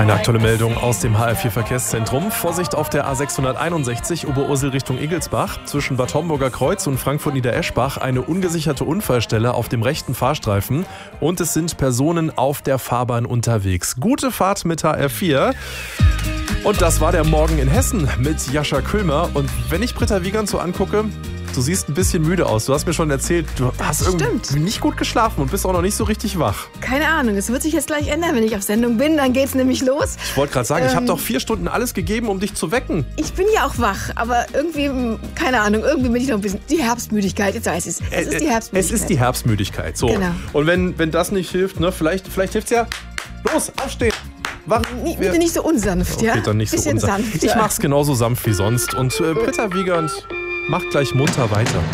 Eine aktuelle Meldung aus dem HR4 Verkehrszentrum. Vorsicht auf der A661 Oberursel Richtung Igelsbach. Zwischen Bad Homburger Kreuz und Frankfurt-Niedereschbach eine ungesicherte Unfallstelle auf dem rechten Fahrstreifen. Und es sind Personen auf der Fahrbahn unterwegs. Gute Fahrt mit HR4. Und das war der Morgen in Hessen mit Jascha Köhlmer. Und wenn ich Britta Wiegand so angucke, du siehst ein bisschen müde aus. Du hast mir schon erzählt, du hast irgendwie nicht gut geschlafen und bist auch noch nicht so richtig wach. Keine Ahnung, es wird sich jetzt gleich ändern, wenn ich auf Sendung bin. Dann geht's nämlich los. Ich wollte gerade sagen, ich habe doch 4 Stunden alles gegeben, um dich zu wecken. Ich bin ja auch wach, aber irgendwie, keine Ahnung, irgendwie bin ich noch ein bisschen... Die Herbstmüdigkeit, jetzt weiß ich es. Es ist die Herbstmüdigkeit. Es ist die Herbstmüdigkeit, so. Genau. Und wenn das nicht hilft, ne, vielleicht hilft's ja. Los, aufstehen. Wach. Bitte nicht so unsanft, ja? Okay, dann nicht bisschen so unsanft. sanfter. Ich mach's genauso sanft wie sonst. Und Britta Wiegand macht gleich munter weiter.